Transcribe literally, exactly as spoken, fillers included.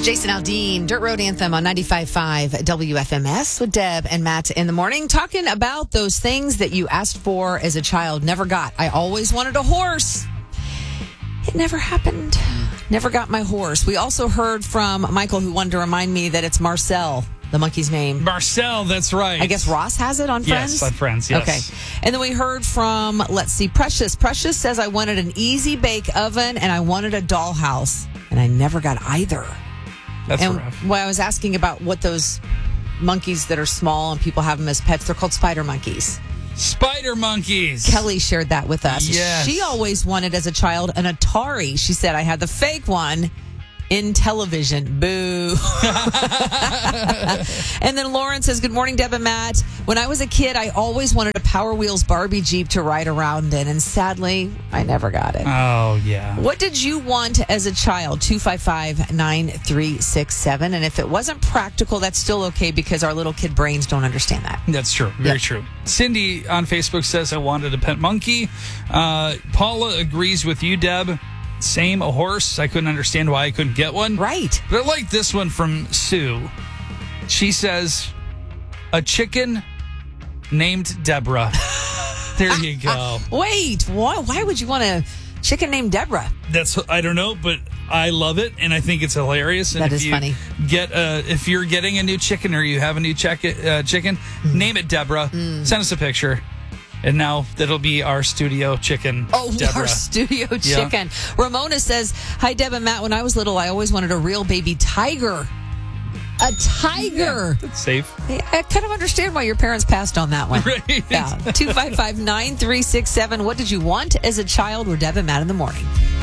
Jason Aldean, Dirt Road Anthem on ninety-five point five W F M S with Deb and Matt in the morning, talking about those things that you asked for as a child, never got. I always wanted a horse. It never happened. Never got my horse. We also heard from Michael, who wanted to remind me that it's Marcel, the monkey's name. Marcel, that's right. I guess Ross has it on Friends? Yes, on Friends, yes. Okay. And then we heard from, let's see, Precious. Precious says, I wanted an easy bake oven and I wanted a dollhouse. And I never got either. That's and rough. when I was asking about what those monkeys that are small and people have them as pets, they're called spider monkeys. Spider monkeys. Kelly shared that with us. Yes. She always wanted as a child an Atari. She said, I had the fake one in television. Boo. And then Lauren says, good morning, Deb and Matt. When I was a kid, I always wanted a Power Wheels Barbie Jeep to ride around in. And sadly, I never got it. Oh, yeah. What did you want as a child? two five five, nine three six seven. And if it wasn't practical, that's still okay because our little kid brains don't understand that. That's true. Very Yep. true. Cindy on Facebook says, I wanted a pet monkey. Uh, Paula agrees with you, Deb. Same, a horse. I couldn't understand why I couldn't get one. Right. But I like this one from Sue. She says, a chicken named Deborah. There you go. Wait, why, why would you want a chicken named Deborah? That's, I don't know, but I love it, and I think it's hilarious. And That if is you funny. Get uh, if you're getting a new chicken or you have a new check, uh, chicken, Mm. name it Deborah. Send us a picture. And now that'll be our studio chicken. Oh, Deborah. our studio Yeah. chicken. Ramona says, hi, Deb and Matt. When I was little, I always wanted a real baby tiger. A tiger. That's safe. Hey, I kind of understand why your parents passed on that one. Right. Yeah. two five five, nine three six seven. What did you want as a child? We're Deb and Matt in the morning.